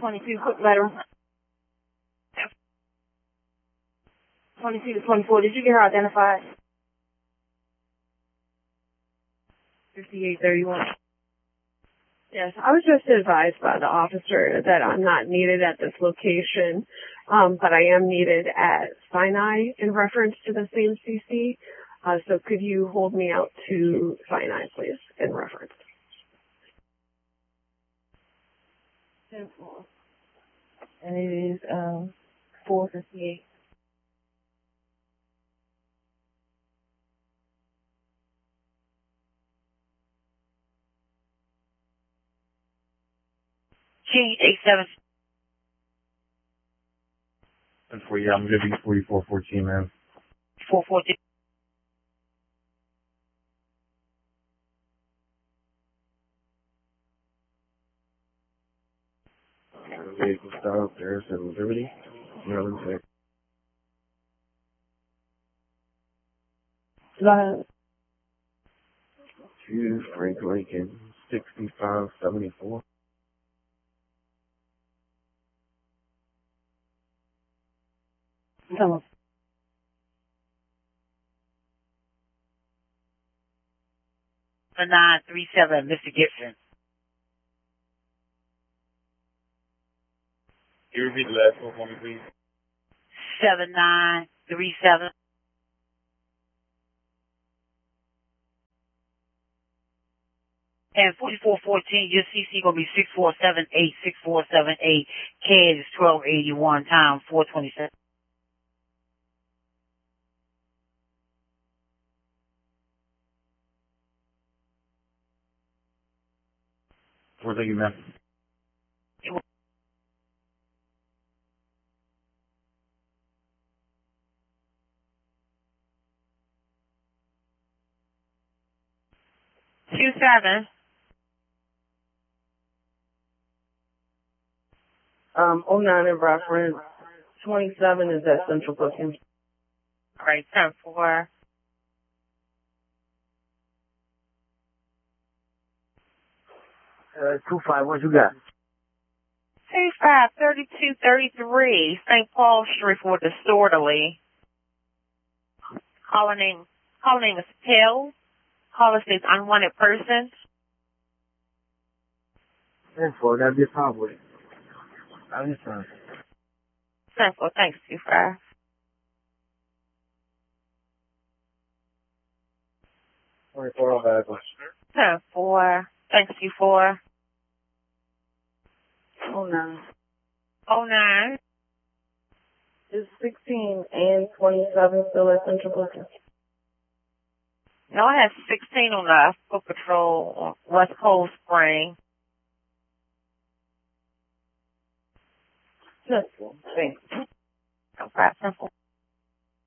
22, quick letter. 22 to 24. Did you get her identified? 5831. Yes, I was just advised by the officer that I'm not needed at this location, but I am needed at Sinai in reference to the same CC. So could you hold me out to Sinai, please, in reference? 10-4. And it is 458. Change 87. And for you, I'm gonna be 4414, man. 414. Vehicle stop there, 7 Liberty, Maryland 6. Go ahead. 2 Frank Lincoln, 6574. Come on. The 937, Mr. Gibson. Can you repeat the last one for me, please? 7937. And 4414, your CC gonna be 6478, 6478. CAD is 1281, time 427. Where's you, man? Two seven. 09 in reference. 27 is at Central Booking. All right, 10-4. 25, what you got? 253233, St. Paul Street for Disorderly. Caller name is Pill. Caller says unwanted person. 10-4, that'd be a problem. I'm just trying. 10-4, thanks, 25. 24 on back. 10-4, thanks, 24. 09. 09. Is 16 and 27 still at Central Booking? No, I have 16 on the foot patrol on West Cold Spring. Simple. Thanks. Okay, 10-4.